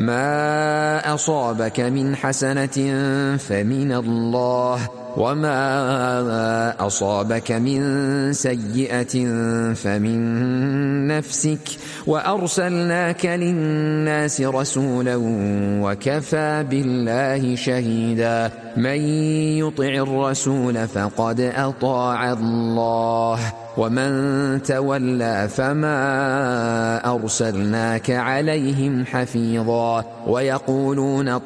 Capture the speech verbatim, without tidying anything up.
ما أصابك من حسنة فمن الله وما أصابك من سيئة فمن نفسك وأرسلناك للناس رسولا وكفى بالله شهيدا من يطع الرسول فقد أطاع الله ومن تولى فما أرسلناك عليهم حفيظا ويقولون